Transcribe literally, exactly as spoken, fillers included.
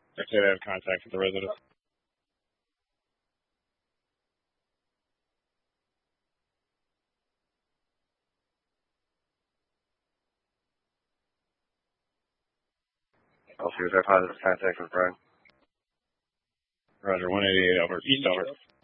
They say they have contact with the resident. Officers have positive contact with Brian. Roger, one eighty-eight over. East over.